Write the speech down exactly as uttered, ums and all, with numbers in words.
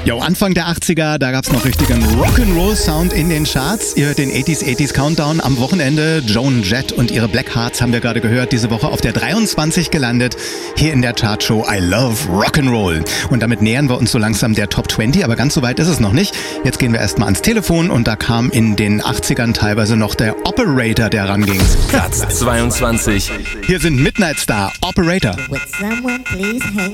Jo, Anfang der achtziger, da gab's noch richtigen Rock'n'Roll-Sound in den Charts. Ihr hört den achtziger achtziger Countdown am Wochenende. Joan Jett und ihre Black Hearts haben wir gerade gehört, diese Woche auf der dreiundzwanzig gelandet, hier in der Chartshow I Love Rock'n'Roll. Und damit nähern wir uns so langsam der Top zwanzig, aber ganz so weit ist es noch nicht. Jetzt gehen wir erstmal ans Telefon und da kam in den achtzigern teilweise noch der Operator, der ranging. Platz zweiundzwanzig. Hier sind Midnight Star, Operator. Would someone please hang